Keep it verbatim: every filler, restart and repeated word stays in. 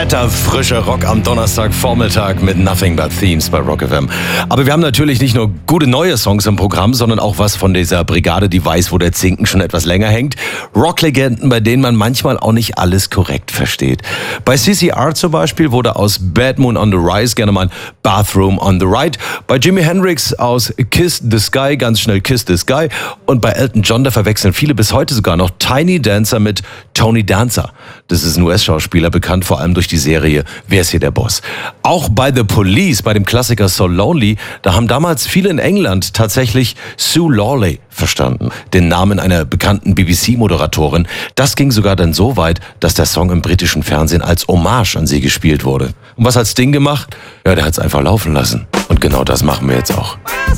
Fetter, frischer Rock am Donnerstagvormittag mit Nothing But Themes bei Rock F M. Aber wir haben natürlich nicht nur gute neue Songs im Programm, sondern auch was von dieser Brigade, die weiß, wo der Zinken schon etwas länger hängt. Rocklegenden, bei denen man manchmal auch nicht alles korrekt versteht. Bei C C R zum Beispiel wurde aus Bad Moon on the Rise gerne mal Bathroom on the Right. Bei Jimi Hendrix aus Kiss the Sky ganz schnell Kiss the Sky. Und bei Elton John, da verwechseln viele bis heute sogar noch Tiny Dancer mit Tony Dancer. Das ist ein U S-Schauspieler, bekannt vor allem durch die Serie Wer ist hier der Boss? Auch bei The Police, bei dem Klassiker So Lonely, da haben damals viele in England tatsächlich Sue Lawley verstanden, den Namen einer bekannten B B C-Moderatorin. Das ging sogar dann so weit, dass der Song im britischen Fernsehen als Hommage an sie gespielt wurde. Und was hat's Ding gemacht? Ja, der hat's einfach laufen lassen. Und genau das machen wir jetzt auch.